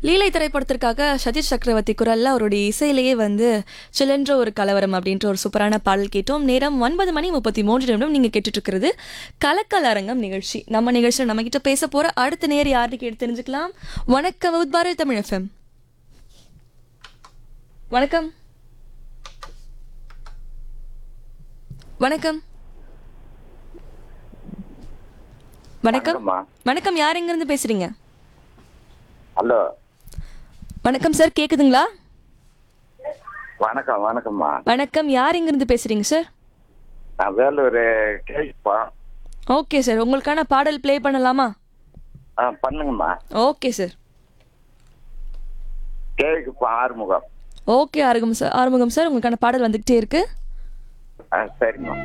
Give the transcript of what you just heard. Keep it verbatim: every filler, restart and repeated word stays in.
லீலை திரைப்படத்திற்காக சதீஷ் சக்கரவர்த்தி குரல்ல அவருடைய இசையிலேயே வந்து சிலென்ற ஒரு கலவரம் அப்படின்ற ஒரு சூப்பரான பாடல் கேட்டோம். நேரம் ஒன்பது மணி முப்பத்தி மூன்று நிமிடம். நீங்க கேட்டுட்டு இருக்கிறது கலக்கல் அரங்கம் நிகழ்ச்சி. நம்ம நிகழ்ச்சியில் நம்ம கிட்ட பேச போற அடுத்த நேர் யாருன்னு கேட்டு தெரிஞ்சுக்கலாம். வணக்கம் பாரதி தமிழ் எஃப்எம். வணக்கம் வணக்கம் வணக்கம் வணக்கம் யார் எங்க இருந்து பேசுறீங்க? ஹலோ வணக்கம் சார், கேக்குதுங்களா? வணக்கம் வணக்கம்மா. வணக்கம், யார் எங்க இருந்து பேசுறீங்க சார்? நான் வேலூர் கேள்விப்பா. ஓகே சார், உங்களுக்கான பாடல் ப்ளே பண்ணலாமா? ஆ பண்ணுங்கம்மா. Okay sir. கேள்விப்பா Arumugam. Okay Arumugam sir, Arumugam sir உங்களுக்கான பாடல் வந்துகிட்டே இருக்கு. ஆ சரிம்மா.